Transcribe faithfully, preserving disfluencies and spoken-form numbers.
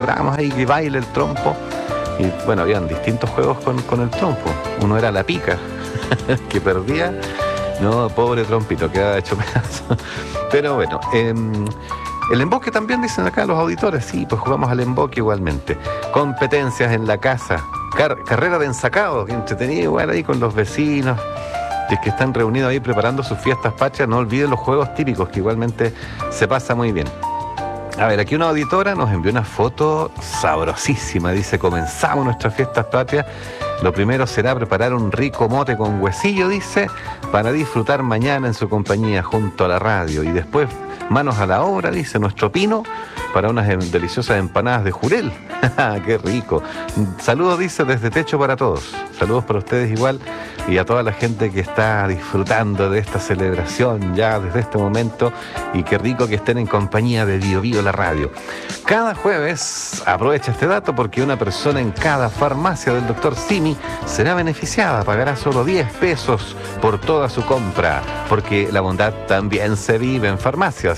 acostumbramos ahí que baile el trompo. Y bueno, habían distintos juegos con, con el trompo. Uno era la pica, que perdía. No, pobre trompito, quedaba hecho pedazo. Pero bueno, eh, el emboque también dicen acá los auditores. Sí, pues jugamos al emboque igualmente. Competencias en la casa. Car- carrera de ensacado, que entretenido igual ahí con los vecinos. Si es que están reunidos ahí preparando sus fiestas patrias, no olviden los juegos típicos, que igualmente se pasa muy bien. A ver, aquí una auditora nos envió una foto sabrosísima. Dice, comenzamos nuestras fiestas patrias. Lo primero será preparar un rico mote con huesillo, dice, para disfrutar mañana en su compañía junto a la radio. Y después, manos a la obra, dice, nuestro pino, para unas em- deliciosas empanadas de jurel. ¡Qué rico! Saludos, dice, desde Techo para Todos. Saludos para ustedes igual y a toda la gente que está disfrutando de esta celebración ya desde este momento, y qué rico que estén en compañía de Bio Bio la radio. Cada jueves, aprovecha este dato porque una persona en cada farmacia del doctor Simi será beneficiada, pagará solo diez pesos por toda su compra, porque la bondad también se vive en farmacias.